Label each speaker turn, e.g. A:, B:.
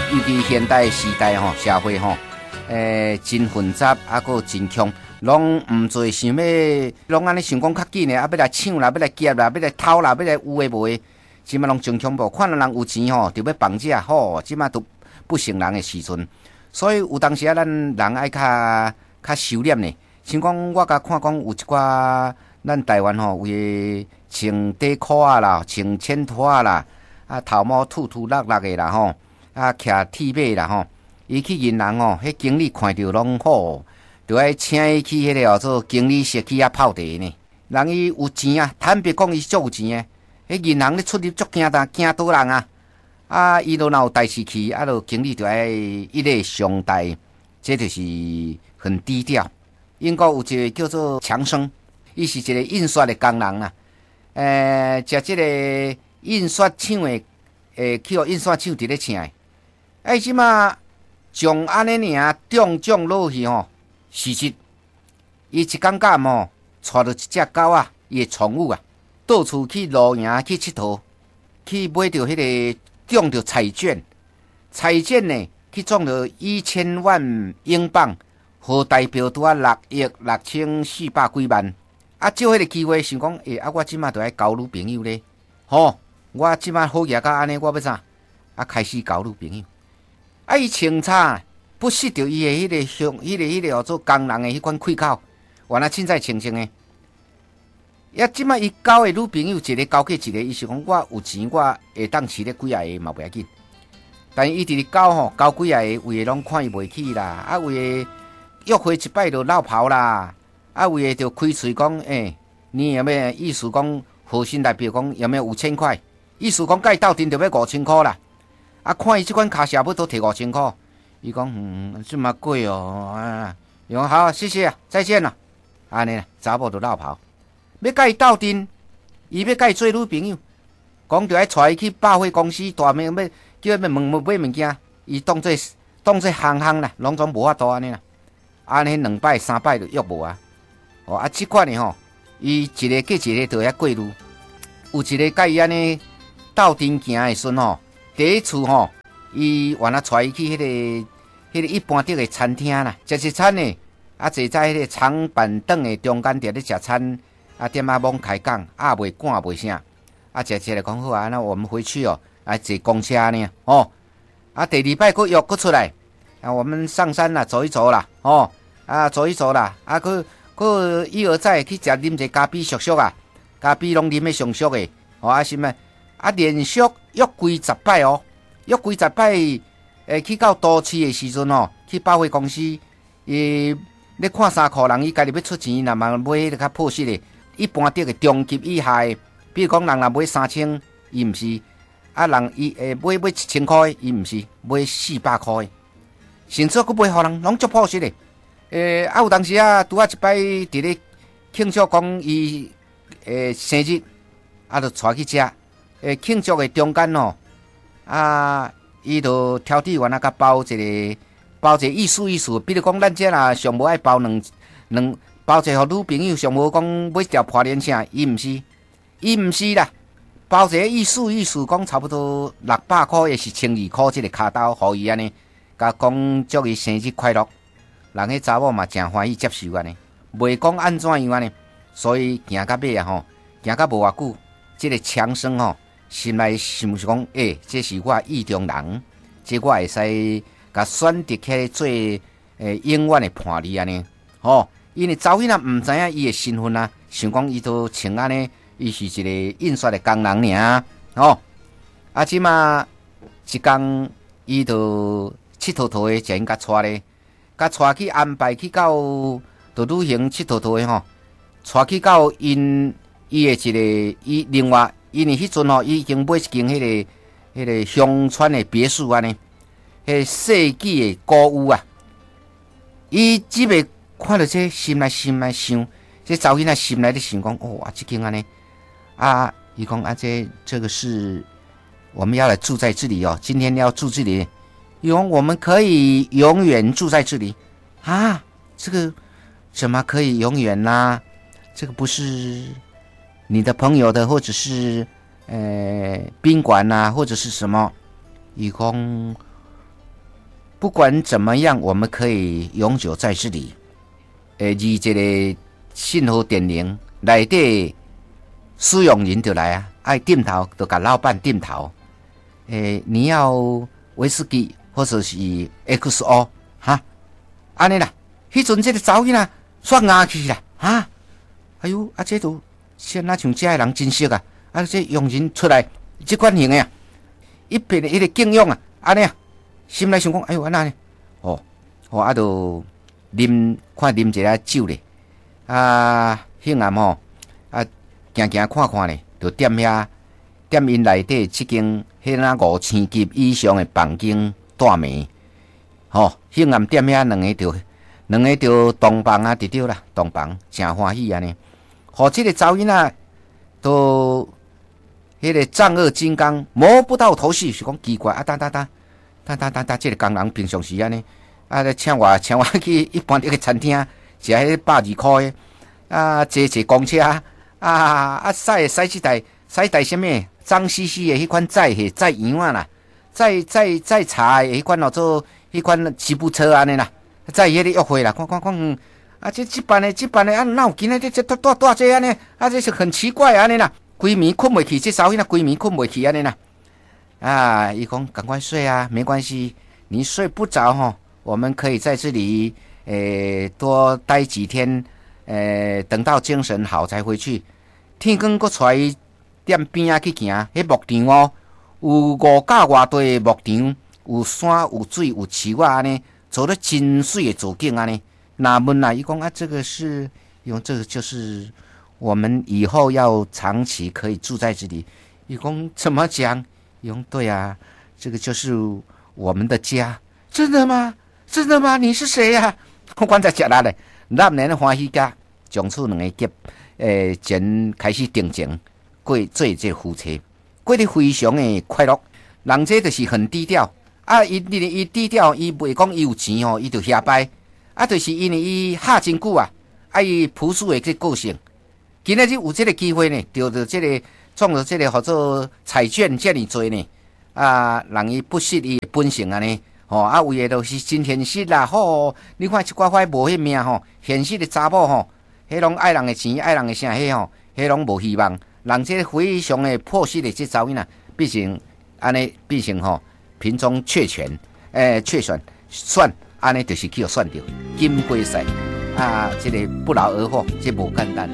A: 尤其现代时代吼，社会吼，真混杂，个真穷，拢唔做想要，拢安尼想讲较紧的，要来抢啦，要来劫啦，要来偷啦，要来有诶无诶，即马拢真恐怖。看到人有钱吼，就要绑架，吼，即马都不成人诶时阵，所以有当时咱人爱较收敛呢。像讲我甲看讲有一寡咱台湾吼，为穿短裤啊啦，穿浅拖啊啦，头毛秃秃落落的啦吼，徛铁马啦吼，伊去银行吼，迄经理看着拢好，就爱请伊去迄个叫做经理室去泡茶呢。人伊有钱啊，坦白讲伊足有钱诶，迄银行咧出入足惊倒人啊！伊都若有代志去，就经理就爱一类相待，这就是很低调。英国有一个叫做强生，伊是一个印刷的工人啦。食即个印刷厂的，去互印刷厂伫咧请的。即马从安尼尔中奖落去吼，事实伊一感觉吼，带着一只狗啊，伊的宠物啊，到处去露营去佚佗，去买着迄个中着彩券，彩券呢去中着1000万英镑。和代表拄6亿6400几万，借迄个机会想讲，我即马就爱交女朋友咧，吼，我即马好业到安尼，我要啥？开始交女朋友。伊清查不识着伊的迄个迄个叫做工人的迄款开口，原来凊彩清诶。即马伊交的女朋友一个交给一个，伊是讲我有钱，我会当饲咧几啊个嘛不要紧。但伊直直交吼，交几啊个，为拢看伊袂起啦，为约会一摆就闹跑啦，为了就开嘴讲，你有没有意思讲核心代表讲有没有5000块？意思讲该斗阵就要5000块啦。看伊这款卡下要都摕5000块，伊讲这么贵哦，用好，谢谢啊，再见啦。安尼啦，查某就闹跑，要甲伊斗阵，伊要甲伊做女朋友，讲就爱带伊去百货公司大名要叫伊买物件，伊当做行啦，拢总无法度安尼啦。安尼2摆3摆就约无啊！即款的吼，伊一个过一个就遐过路。有一个甲伊安尼斗阵行的时阵吼，第一次吼，伊原来带伊去迄个一般的个餐厅啦，食一餐呢，坐在迄个长板凳的中间伫咧食餐，点猛开讲，袂赶袂啥，食来讲好啊，那我们回去哦，坐公车呢，第2摆佫约佫出来。我们上山啦，走一走啦，走一走啦，佫一而再去食啉者咖啡熟熟啊，咖啡拢啉的上熟的，是咩？连续约几10摆哦，约几10摆，去到都市的时阵哦，去百货公司，咧看衫裤人，伊家己要出钱，若嘛买迄个较破实的，一般的中级以下的，比如讲人若买3000，伊毋是，人伊买1000块，伊毋是买400块。甚至佫袂互人，拢足朴实的。有当时拄一摆伫咧庆祝讲伊生日，就带去食。庆祝的中间哦，伊就挑剔完甲包一个意思，比如讲咱这啦上无爱包两包一个互女朋友，上无讲买条破链啥，伊毋是啦，包一个意思讲差不多600块，也是1200块这个卡刀，互伊安尼。甲讲祝伊生日快乐，人迄查某嘛真欢喜接受安尼，袂讲安怎样安尼，所以行到尾吼，行到无偌久，这个强生吼，心内想讲，这是我意中人，这我会使甲选择起做永远的伴侣安尼，因为查某仔毋知影伊的身份啊，想讲伊都穿安尼，伊是一个印刷的工人尔，即马一工伊就。佚佗佗的，就因甲带咧，甲带去安排去到，就旅行佚佗佗的吼，带去到伊的一个伊另外，因为迄阵吼，伊已经买一间迄个乡村的别墅安尼，迄世纪的古屋啊，伊只袂看到这心内想，这查某囡仔心内咧想讲，这间安尼，伊讲这个是我们要来住在这里哦，今天要住这里。我们可以永远住在这里这个怎么可以永远呢？这个不是你的朋友的，或者是宾馆或者是什么？伊讲不管怎么样，我们可以永久在这里。以这个信号电铃内底使用人就来啊，爱点头就甲老板点头。你要威士忌或者是 XO 哈，安尼啦。迄阵这个查某囡仔煞硬气啦，哈！哎呦，这都像那像这的人真俗啊！这用人出来这款型的啊，一片的迄个敬仰啊，安尼啊，心内想讲，哎呦，安那呢？就看啉一下酒咧，迄暗吼，行看看咧，就点因内底即间迄那5000级以上的房间大暝，迄暗点两个就同房啊，对啦，同房真欢喜安尼。好，这个查某囡仔都迄个丈二金刚摸不到头绪，是讲奇怪啊！等，这个工人平常时安尼请我去一般一个餐厅食迄120块的坐公车驶一台什么脏兮兮的迄款载洋啊啦，载茶的迄款做迄款吉普车安尼啦。在迄个约会啦，看，这班的哪有今日这大这安尼，这是很奇怪安尼啦，规暝困袂去，这查某囡仔规暝困袂去安尼啦。伊讲赶快睡啊，没关系，你睡不着吼，我们可以在这里多待几天，等到精神好才回去。天光搁出来店边啊去行，迄牧场有5架偌大的牧场，有山有水有树啊安尼。走得真水的走景啊呢，那问伊讲这个是用这个就是我们以后要长期可以住在这里。伊讲怎么讲？用对啊，这个就是我们的家。真的吗？你是谁呀？我刚才讲啦嘞，男人欢喜家，从此两个结前开始定情，过做这夫妻，过得非常的快乐。人这就是很低调。伊低调，伊袂讲伊有钱吼，伊就遐摆。就是因为伊哈真久啊，伊朴素的这个性。今仔日有这个机会呢，得到这个中了这个叫做彩券这么多呢，让伊不失伊本性安尼。为的都是真现实啦。你看一寡块无迄命吼，现实的查某吼，迄拢爱人的钱，爱人的啥迄吼，迄拢无希望。人这个非常的破碎的这查某囡仔，变成安尼变成吼。贫中确权，确选安尼就是去选到金龟婿这个不劳而获，这无简单。